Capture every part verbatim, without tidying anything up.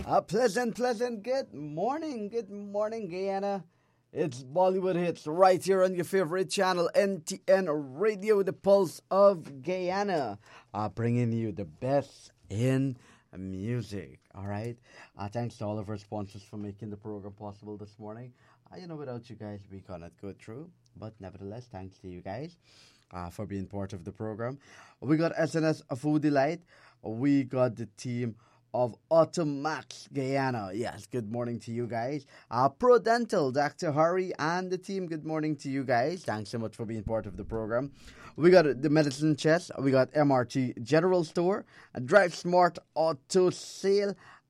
A pleasant, pleasant good morning, good morning, Guyana. It's Bollywood Hits right here on your favorite channel, N T N Radio, the Pulse of Guyana, uh, bringing you the best in music. All right. Uh, thanks to all of our sponsors for making the program possible this morning. Uh, you know, without you guys, we cannot go through. But nevertheless, thanks to you guys uh, for being part of the program. We got S N S Food Delight. We got the team of Automax Guyana. Yes, good morning to you guys. Uh, Pro Dental, Doctor Hari, and the team, good morning to you guys. Thanks so much for being part of the program. We got the Medicine Chest, we got M R T General Store, Drive Smart Auto Sale,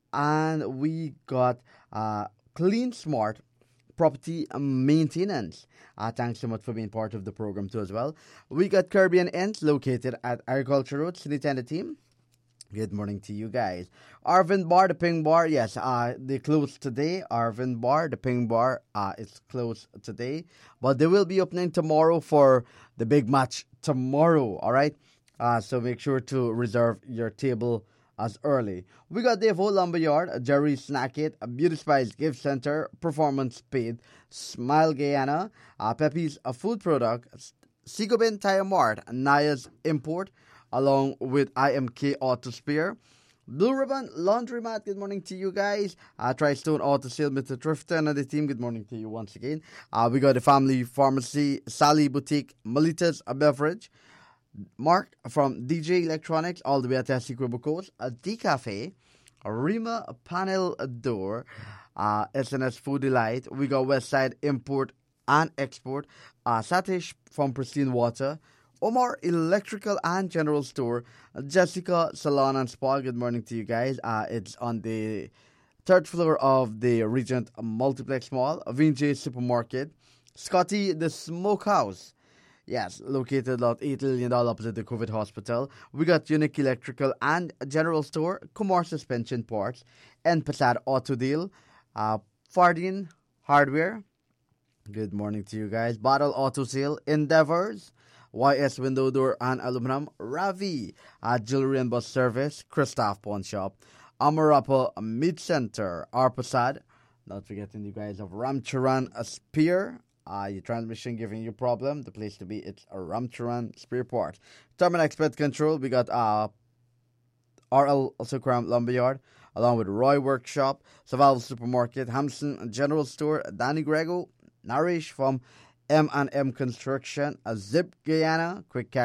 and we got uh, Clean Smart Property Maintenance. Uh, thanks so much for being part of the program too as well. We got Caribbean Ends located at Agriculture Road, City Tender team. Good morning to you guys. Arvin Bar, the Ping Bar, yes, uh, they closed today. Arvin Bar, the Ping Bar, uh, is closed today. But they will be opening tomorrow for the big match tomorrow, all right? Uh, so make sure to reserve your table as early. We got Devo Lumberyard, Jerry Snack It, Beauty Spice Gift Center, Performance Paid, Smile Guyana, uh, Pepe's a Food Product, Sigobin Tire Mart, Naya's Import, along with I M K Auto Spare. Blue Ribbon Laundromat, good morning to you guys. Uh, Tri-Stone Auto Sale, Mister Trifton and the team, good morning to you once again. Uh, we got the Family Pharmacy, Sally Boutique, Melita's a Beverage, Mark from D J Electronics, all the way at Tessie Quibocos, a D-Cafe, a Rima Panel Door, uh, S N S Food Delight. We got Westside Import and Export, uh, Satish from Pristine Water, Omar Electrical and General Store, Jessica Salon and Spa, good morning to you guys. Uh, it's on the third floor of the Regent Multiplex Mall, Vinjay Supermarket, Scotty the Smokehouse, yes, located at eight million dollars opposite the COVID hospital. We got Unique Electrical and General Store, Kumar Suspension Parts, and Passat Auto Deal, uh, Fardin Hardware, good morning to you guys. Battle Auto Sale, Endeavors, Y S Window Door and Aluminum, Ravi, uh, Jewelry and Bus Service, Christoph Pawn Shop, Amarapa Meat Center, Arpasad, not forgetting you guys of Ramcharan a Spear, uh, your transmission giving you problem, the place to be, it's a Ramcharan Spear Part. Terminex Pet Control, we got uh, R L Sukram Lumberyard, along with Roy Workshop, Saval Supermarket, Hampson General Store, Danny Grego, Narish from M and M Construction, a Zip Guyana, Quick Cash